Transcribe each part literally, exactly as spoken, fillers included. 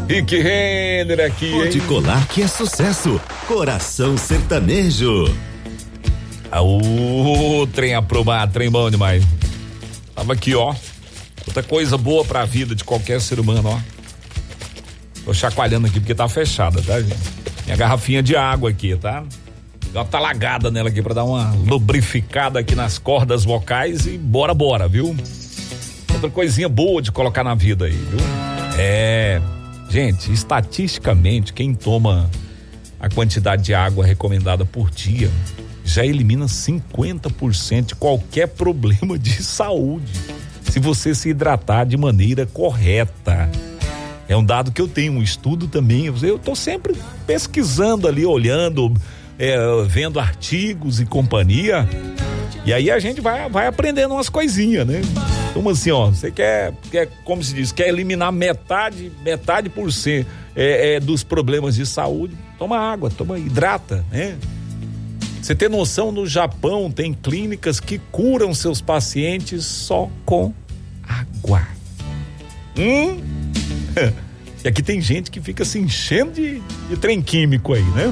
Rick Renner aqui, Pode hein? colar que é sucesso. Coração Sertanejo. Ah, o trem aprovado, trem bom demais. Tava aqui, ó. Outra coisa boa pra vida de qualquer ser humano, ó. Tô chacoalhando aqui porque tá fechada, tá, gente? Minha garrafinha de água aqui, tá? Dá uma talagada nela aqui pra dar uma lubrificada aqui nas cordas vocais e bora, bora, viu? Outra coisinha boa de colocar na vida aí, viu? É... Gente, estatisticamente, quem toma a quantidade de água recomendada por dia já elimina cinquenta por cento de qualquer problema de saúde, se você se hidratar de maneira correta. É um dado que eu tenho, um estudo também. Eu tô sempre pesquisando ali, olhando, é, vendo artigos e companhia. E aí a gente vai, vai aprendendo umas coisinhas, né? Então assim, ó, você quer, quer, como se diz, quer eliminar metade, metade por cento é, é, dos problemas de saúde, toma água, toma, hidrata, né? Você tem noção, no Japão tem clínicas que curam seus pacientes só com água. Hum? E aqui tem gente que fica se enchendo de, de trem químico aí, né?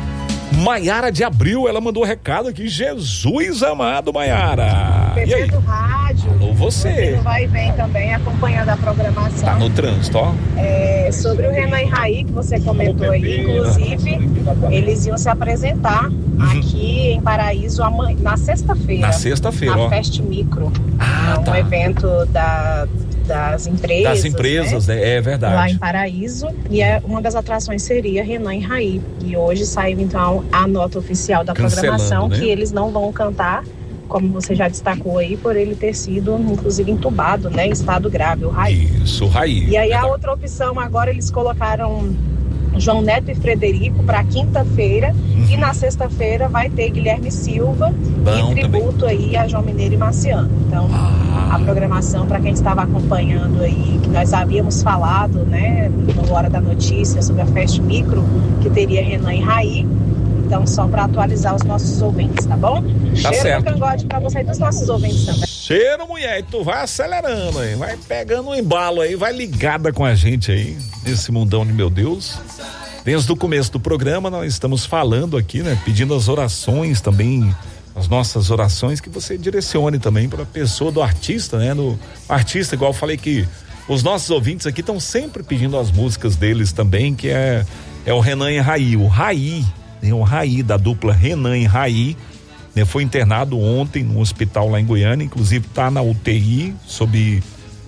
Maiara de Abril, ela mandou um recado aqui. Jesus amado, Maiara. T V do rádio. Alô, você. Você não vai e vem também acompanhando a programação. Tá no trânsito, ó. É, sobre o Renan e Raí, que você comentou aí, inclusive, eles iam se apresentar uhum. aqui em Paraíso amanhã, na sexta-feira. Na sexta-feira, na ó. Fest Micro. Ah, é um tá. evento da... das empresas, das empresas, né? É verdade. Lá em Paraíso, e é, uma das atrações seria Renan e Raí, e hoje saiu então a nota oficial da programação, né? Que eles não vão cantar, como você já destacou aí, por ele ter sido inclusive entubado, né, em estado grave, o Raí. Isso, o Raí. E aí a outra opção agora, eles colocaram João Neto e Frederico para quinta-feira, uhum. e na sexta-feira vai ter Guilherme Silva, Bom, em tributo também aí a João Mineiro e Marciano. Então, ah. a programação, para quem estava acompanhando aí, que nós havíamos falado, né, no Hora da Notícia, sobre a Fest Micro, que teria Renan e Raí. Então, só para atualizar os nossos ouvintes, tá bom? Tá Cheiro certo. do cangote para você e dos nossos ouvintes também. Cheiro, mulher, e tu vai acelerando aí, vai pegando um embalo aí, vai ligada com a gente aí, nesse mundão de meu Deus. Desde o começo do programa nós estamos falando aqui, né, pedindo as orações também, as nossas orações, que você direcione também para a pessoa do artista, né, no artista, igual eu falei que os nossos ouvintes aqui estão sempre pedindo as músicas deles também, que é, é o Renan e Raí, o Raí, né, o Raí da dupla Renan e Raí. Foi internado ontem no hospital lá em Goiânia, inclusive está na U T I, sob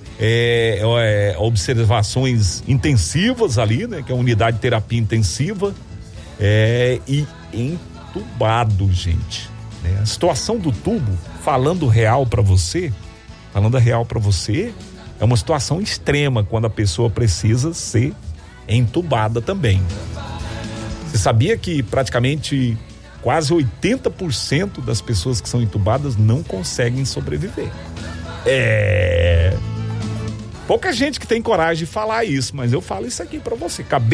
é, é, observações intensivas ali, né? Que é a unidade de terapia intensiva, é, e entubado, gente. Né? A situação do tubo, falando real para você, falando a real para você, é uma situação extrema quando a pessoa precisa ser entubada também. Você sabia que praticamente quase oitenta por cento das pessoas que são entubadas não conseguem sobreviver? É... Pouca gente que tem coragem de falar isso, mas eu falo isso aqui pra você. Cabe